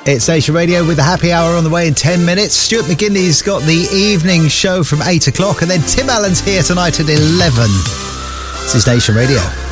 It's Nation Radio with the happy hour on the way in 10 minutes. Stuart McGinley's got the evening show from 8 o'clock, and then Tim Allen's here tonight at 11. This is Nation Radio.